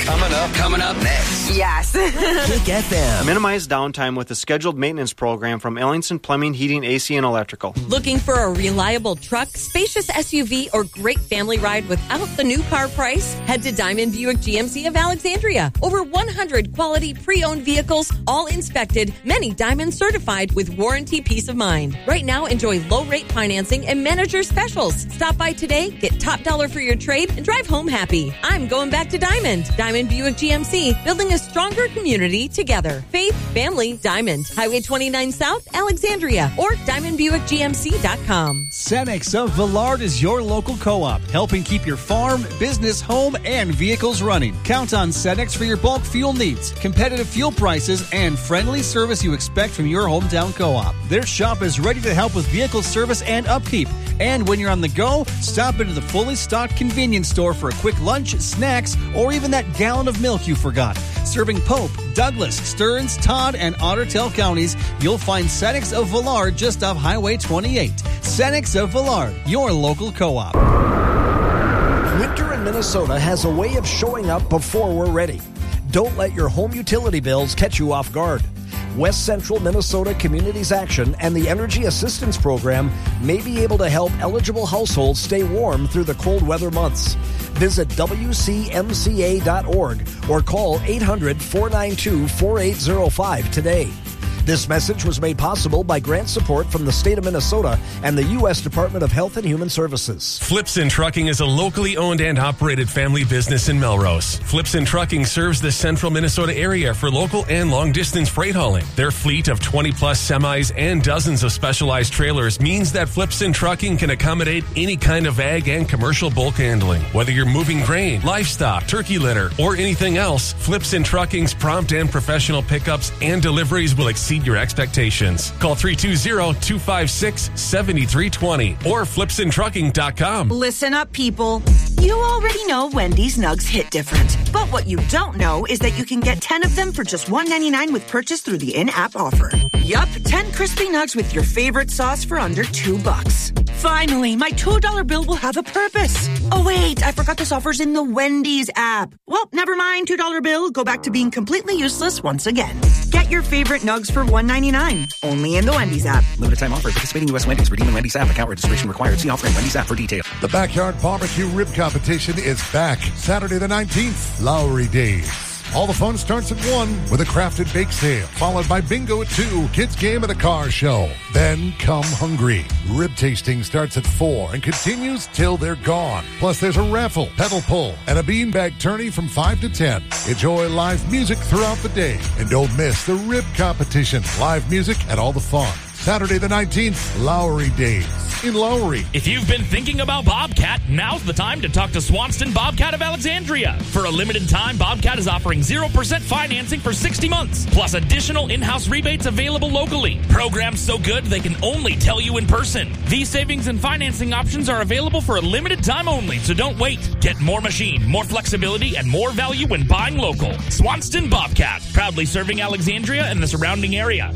Coming up next. Yes. Kick FM. Minimize downtime with a scheduled maintenance program from Ellingson Plumbing, Heating, AC, and Electrical. Looking for a reliable truck, spacious SUV, or great family ride without the new car price? Head to Diamond Buick GMC of Alexandria. Over 100 quality pre-owned vehicles, all inspected, many Diamond certified with warranty peace of mind. Right now, enjoy low-rate financing and manager specials. Stop by today, get top dollar for your trade, and drive home happy. I'm going back to Diamond. Diamond Buick GMC, building a stronger community together. Faith, family, Diamond. Highway 29 South, Alexandria, or DiamondBuickGMC.com. Cenex of Villard is your local co-op, helping keep your farm, business, home, and vehicles running. Count on Cenex for your bulk fuel needs, competitive fuel prices, and friendly service you expect from your hometown co-op. Their shop is ready to help with vehicle service and upkeep. And when you're on the go, stop into the fully stocked convenience store for a quick lunch, snacks, or even that gallon of milk you forgot. Serving Pope, Douglas, Stearns, Todd, and Ottertail counties, you'll find Cenex of Villard just off Highway 28. Cenex of Villard, your local co-op. Winter in Minnesota has a way of showing up before we're ready. Don't let your home utility bills catch you off guard. West Central Minnesota Communities Action and the Energy Assistance Program may be able to help eligible households stay warm through the cold weather months. Visit WCMCA.org or call 800-492-4805 today. This message was made possible by grant support from the state of Minnesota and the U.S. Department of Health and Human Services. Flipson Trucking is a locally owned and operated family business in Melrose. Flipson Trucking serves the central Minnesota area for local and long-distance freight hauling. Their fleet of 20-plus semis and dozens of specialized trailers means that Flipson Trucking can accommodate any kind of ag and commercial bulk handling. Whether you're moving grain, livestock, turkey litter, or anything else, Flipson Trucking's prompt and professional pickups and deliveries will exceed your expectations. Call 320-256-7320 or flipsontrucking.com. Listen up, people. You already know Wendy's nugs hit different. But what you don't know is that you can get 10 of them for just $1.99 with purchase through the in-app offer. Yup, 10 crispy nugs with your favorite sauce for under $2. Finally, my $2 bill will have a purpose. Oh, wait, I forgot this offer's in the Wendy's app. Well, never mind, $2 bill. Go back to being completely useless once again. Get your favorite nugs for $1.99. Only in the Wendy's app. Limited time offer. Participating U.S. Wendy's. Redeem in Wendy's app. Account registration required. See offer in Wendy's app for details. The Backyard Barbecue Rib Competition is back Saturday the 19th, Lowry Days. All the fun starts at 1 with a crafted bake sale, followed by bingo at 2, kids game and a car show. Then come hungry. Rib tasting starts at 4 and continues till they're gone. Plus there's a raffle, pedal pull, and a beanbag tourney from 5 to 10. Enjoy live music throughout the day. And don't miss the rib competition, live music, and all the fun. Saturday the 19th, Lowry Days in Lowry. If you've been thinking about Bobcat, now's the time to talk to Swanston Bobcat of Alexandria. For a limited time, Bobcat is offering 0% financing for 60 months, plus additional in-house rebates available locally. Programs so good they can only tell you in person. These savings and financing options are available for a limited time only, so don't wait. Get more machine, more flexibility, and more value when buying local. Swanston Bobcat, proudly serving Alexandria and the surrounding area.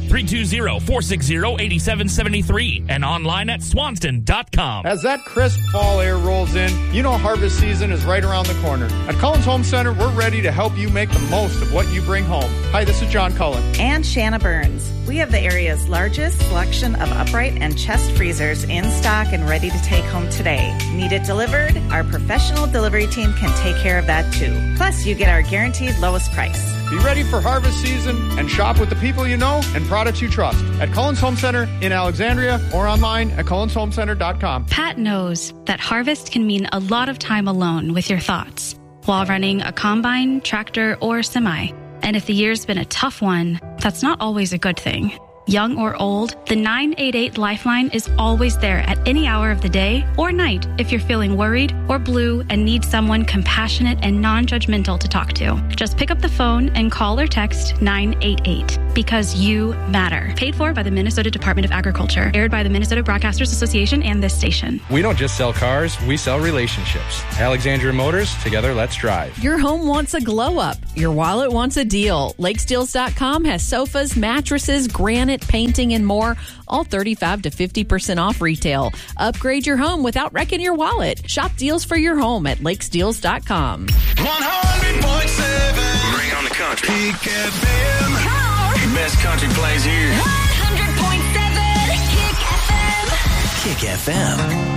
320-460-8773 and online at swanston.com. As that crisp fall air rolls in, you know harvest season is right around the corner. At Cullen's Home Center, we're ready to help you make the most of what you bring home. Hi, this is John Cullen. And Shanna Burns. We have the area's largest selection of upright and chest freezers in stock and ready to take home today. Need it delivered? Our professional delivery team can take care of that too. Plus, you get our guaranteed lowest price. Be ready for harvest season and shop with the people you know and products you trust at Cullen's Home Center in Alexandria or online at cullenshomecenter.com. Pat knows that harvest can mean a lot of time alone with your thoughts while running a combine, tractor, or semi. And if the year's been a tough one, that's not always a good thing. Young or old, the 988 Lifeline is always there at any hour of the day or night if you're feeling worried or blue and need someone compassionate and non-judgmental to talk to. Just pick up the phone and call or text 988 because you matter. Paid for by the Minnesota Department of Agriculture. Aired by the Minnesota Broadcasters Association and this station. We don't just sell cars, we sell relationships. Alexandria Motors, together let's drive. Your home wants a glow up. Your wallet wants a deal. LakesDeals.com has sofas, mattresses, granite, painting, and more, all 35 to 50% off retail. Upgrade your home without wrecking your wallet. Shop deals for your home at LakesDeals.com. 100.7 Kick FM. Best country plays here. 100.7 Kick FM. Kick FM.